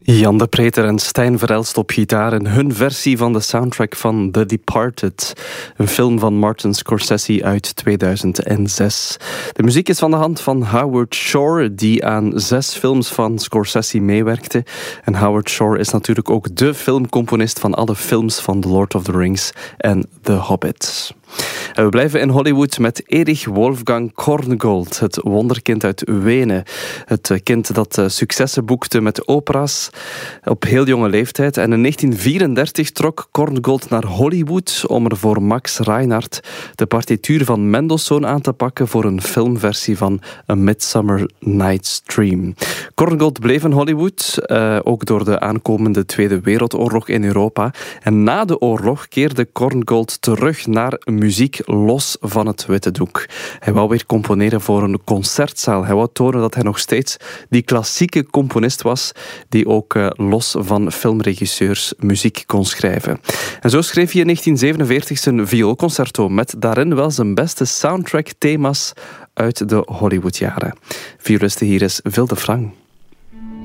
Jan de Preter en Stijn Verelst op gitaar in hun versie van de soundtrack van The Departed. Een film van Martin Scorsese uit 2006. De muziek is van de hand van Howard Shore, die aan 6 films van Scorsese meewerkte. En Howard Shore is natuurlijk ook de filmcomponist van alle films van The Lord of the Rings en The Hobbit. En we blijven in Hollywood met Erich Wolfgang Korngold, het wonderkind uit Wenen. Het kind dat successen boekte met opera's op heel jonge leeftijd. En in 1934 trok Korngold naar Hollywood om er voor Max Reinhardt de partituur van Mendelssohn aan te pakken voor een filmversie van A Midsummer Night's Dream. Korngold bleef in Hollywood, ook door de aankomende Tweede Wereldoorlog in Europa. En na de oorlog keerde Korngold terug naar muziek los van het witte doek. Hij wou weer componeren voor een concertzaal. Hij wou tonen dat hij nog steeds die klassieke componist was die ook los van filmregisseurs muziek kon schrijven. En zo schreef hij in 1947 zijn vioolconcerto met daarin wel zijn beste soundtrack-thema's uit de Hollywoodjaren. Violiste hier is Vilde Frang.